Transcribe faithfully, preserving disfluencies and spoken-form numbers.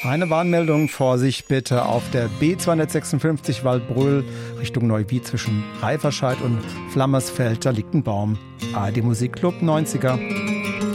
Eine Warnmeldung, Vorsicht bitte auf der B zweihundertsechsundfünfzig Waldbröl Richtung Neuwied zwischen Reiferscheid und Flammersfeld, da liegt ein Baum. A R D Musikclub neunziger.